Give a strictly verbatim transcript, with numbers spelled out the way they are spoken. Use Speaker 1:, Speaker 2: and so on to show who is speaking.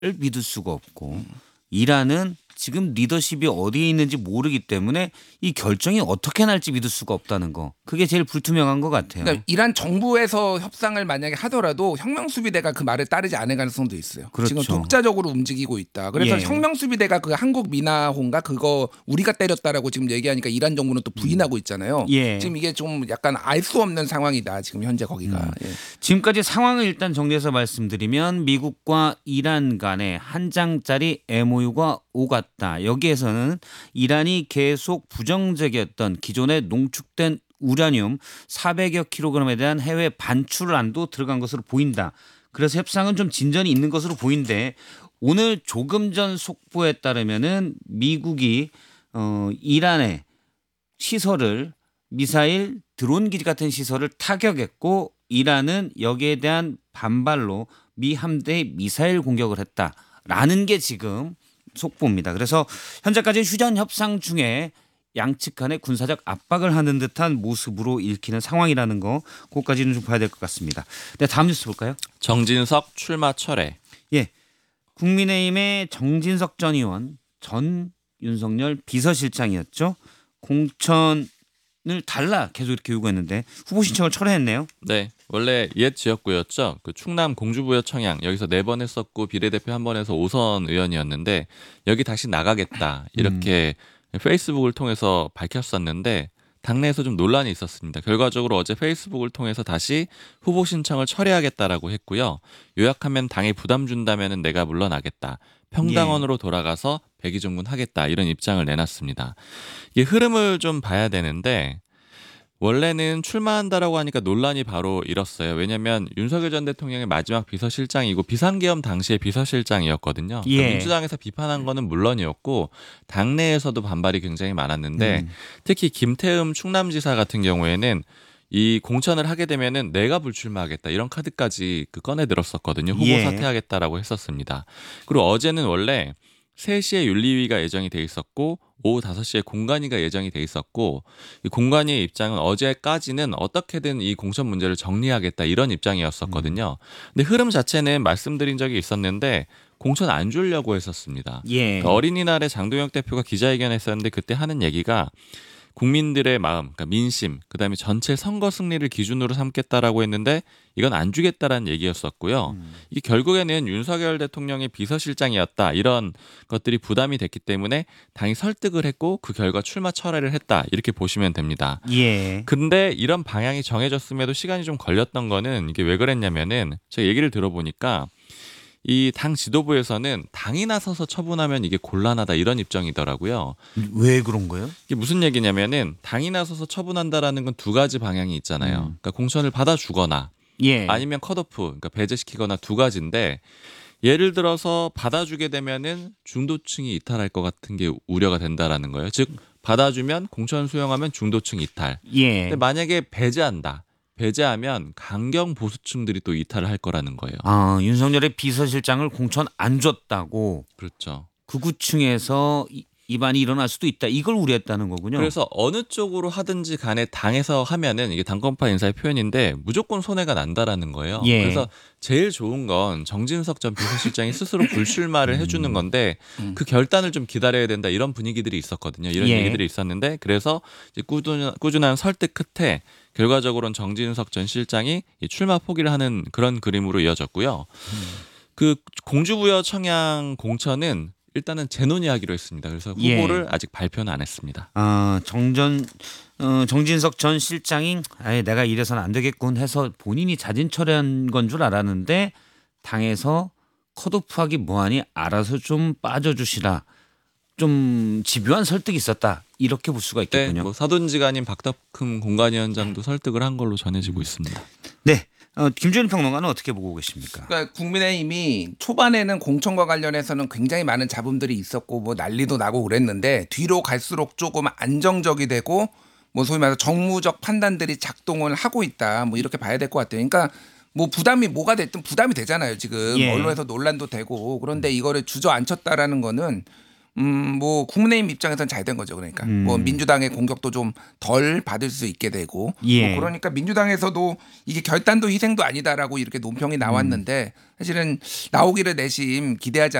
Speaker 1: 믿을 수가 없고 이란은 지금 리더십이 어디에 있는지 모르기 때문에 이 결정이 어떻게 날지 믿을 수가 없다는 거. 그게 제일 불투명한 것 같아요.
Speaker 2: 그러니까 이란 정부에서 협상을 만약에 하더라도 혁명수비대가 그 말을 따르지 않을 가능성도 있어요.
Speaker 1: 그렇죠.
Speaker 2: 지금 독자적으로 움직이고 있다. 그래서
Speaker 1: 예.
Speaker 2: 혁명수비대가 그 한국 미나호인가 그거 우리가 때렸다라고 지금 얘기하니까 이란 정부는 또 부인하고 있잖아요.
Speaker 1: 예.
Speaker 2: 지금 이게 좀 약간 알 수 없는 상황이다. 지금 현재 거기가.
Speaker 1: 음.
Speaker 2: 예.
Speaker 1: 지금까지 상황을 일단 정리해서 말씀드리면 미국과 이란 간에 한 장짜리 엠오유가 오갔다. 여기에서는 이란이 계속 부정적이었던 기존에 농축된 우라늄 사백여 킬로그램에 대한 해외 반출안도 들어간 것으로 보인다. 그래서 협상은 좀 진전이 있는 것으로 보이는데 오늘 조금 전 속보에 따르면은 미국이 어, 이란의 시설을 미사일 드론 기지 같은 시설을 타격했고 이란은 여기에 대한 반발로 미 함대에 미사일 공격을 했다라는 게 지금 속보입니다. 그래서 현재까지 휴전 협상 중에 양측 간의 군사적 압박을 하는 듯한 모습으로 읽히는 상황이라는 거 그것까지는 좀 봐야 될 것 같습니다. 네, 다음 뉴스 볼까요?
Speaker 3: 정진석 출마 철회.
Speaker 1: 예, 국민의힘의 정진석 전 의원 전 윤석열 비서실장이었죠. 공천을 달라 계속 이렇게 요구했는데 후보 신청을 철회했네요.
Speaker 3: 네, 원래 옛 지역구였죠. 그 충남 공주부여 청양 여기서 네 번 했었고 비례대표 한 번 해서 오선 의원이었는데 여기 다시 나가겠다 이렇게 음. 페이스북을 통해서 밝혔었는데 당내에서 좀 논란이 있었습니다. 결과적으로 어제 페이스북을 통해서 다시 후보 신청을 철회하겠다라고 했고요. 요약하면 당이 부담 준다면 내가 물러나겠다. 평당원으로 돌아가서 백의종군 하겠다 이런 입장을 내놨습니다. 이게 흐름을 좀 봐야 되는데 원래는 출마한다라고 하니까 논란이 바로 일었어요. 왜냐하면 윤석열 전 대통령의 마지막 비서실장이고 비상계엄 당시의 비서실장이었거든요.
Speaker 1: 예.
Speaker 3: 그러니까 민주당에서 비판한 거는 물론이었고 당내에서도 반발이 굉장히 많았는데
Speaker 1: 음.
Speaker 3: 특히 김태흠 충남지사 같은 경우에는 이 공천을 하게 되면은 내가 불출마하겠다 이런 카드까지 그 꺼내 들었었거든요. 후보
Speaker 1: 예.
Speaker 3: 사퇴하겠다라고 했었습니다. 그리고 어제는 원래 세 시에 윤리위가 예정이 돼 있었고 오후 다섯 시에 공관위가 예정이 돼 있었고 이 공관위의 입장은 어제까지는 어떻게든 이 공천 문제를 정리하겠다 이런 입장이었었거든요. 근데 흐름 자체는 말씀드린 적이 있었는데 공천 안 주려고 했었습니다.
Speaker 1: 예.
Speaker 3: 그러니까 어린이날에 장동혁 대표가 기자회견했었는데 그때 하는 얘기가 국민들의 마음, 그러니까 민심, 그다음에 전체 선거 승리를 기준으로 삼겠다라고 했는데 이건 안 주겠다라는 얘기였었고요.
Speaker 1: 음.
Speaker 3: 이게 결국에는 윤석열 대통령의 비서실장이었다 이런 것들이 부담이 됐기 때문에 당이 설득을 했고 그 결과 출마 철회를 했다 이렇게 보시면 됩니다.
Speaker 1: 예.
Speaker 3: 근데 이런 방향이 정해졌음에도 시간이 좀 걸렸던 거는 이게 왜 그랬냐면은 제가 얘기를 들어보니까 이 당 지도부에서는 당이 나서서 처분하면 이게 곤란하다 이런 입장이더라고요.
Speaker 1: 왜 그런 거예요?
Speaker 3: 이게 무슨 얘기냐면은 당이 나서서 처분한다라는 건 두 가지 방향이 있잖아요.
Speaker 1: 음.
Speaker 3: 그러니까 공천을 받아주거나
Speaker 1: 예.
Speaker 3: 아니면 컷오프, 그러니까 배제시키거나 두 가지인데 예를 들어서 받아주게 되면은 중도층이 이탈할 것 같은 게 우려가 된다라는 거예요. 즉 받아주면 공천 수용하면 중도층 이탈.
Speaker 1: 예.
Speaker 3: 근데 만약에 배제한다. 배제하면 강경 보수층들이 또 이탈을 할 거라는 거예요.
Speaker 1: 아, 윤석열의 비서실장을 공천 안 줬다고
Speaker 3: 그렇죠.
Speaker 1: 극우층에서 이- 이반이 일어날 수도 있다. 이걸 우려했다는 거군요.
Speaker 3: 그래서 어느 쪽으로 하든지 간에 당에서 하면은 이게 당권파 인사의 표현인데 무조건 손해가 난다라는 거예요.
Speaker 1: 예.
Speaker 3: 그래서 제일 좋은 건 정진석 전 비서실장이 스스로 불출마를 해주는 건데
Speaker 2: 음.
Speaker 3: 그 결단을 좀 기다려야 된다 이런 분위기들이 있었거든요. 이런
Speaker 1: 예.
Speaker 3: 얘기들이 있었는데 그래서 이제 꾸준한, 꾸준한 설득 끝에 결과적으로는 정진석 전 실장이 이 출마 포기를 하는 그런 그림으로 이어졌고요.
Speaker 1: 음.
Speaker 3: 그 공주부여 청양 공천은 일단은 재논의하기로 했습니다. 그래서 후보를
Speaker 1: 예.
Speaker 3: 아직 발표는 안 했습니다.
Speaker 1: 아, 정전 어, 정진석 전 실장이 아예 내가 이래서는 안 되겠군 해서 본인이 자진 철회한 건 줄 알았는데 당에서 컷오프하기 뭐하니 알아서 좀 빠져주시라. 좀 집요한 설득이 있었다. 이렇게 볼 수가
Speaker 3: 네,
Speaker 1: 있겠군요.
Speaker 3: 뭐 사돈지간인 박덕흠 공관위원장도 설득을 한 걸로 전해지고 있습니다.
Speaker 1: 네. 어, 김준일 평론가는 어떻게 보고 계십니까?
Speaker 2: 그러니까 국민의힘이 초반에는 공천과 관련해서는 굉장히 많은 잡음들이 있었고 뭐 난리도 나고 그랬는데 뒤로 갈수록 조금 안정적이 되고 뭐 소위 말해서 정무적 판단들이 작동을 하고 있다. 뭐 이렇게 봐야 될 것 같아요. 그러니까 뭐 부담이 뭐가 됐든 부담이 되잖아요. 지금
Speaker 1: 예.
Speaker 2: 언론에서 논란도 되고 그런데 이거를 주저앉혔다라는 거는 음, 뭐 국민의힘 입장에서는 잘 된 거죠. 그러니까
Speaker 1: 음.
Speaker 2: 뭐 민주당의 공격도 좀 덜 받을 수 있게 되고
Speaker 1: 예.
Speaker 2: 뭐 그러니까 민주당에서도 이게 결단도 희생도 아니다라고 이렇게 논평이 나왔는데 사실은 나오기를 내심 기대하지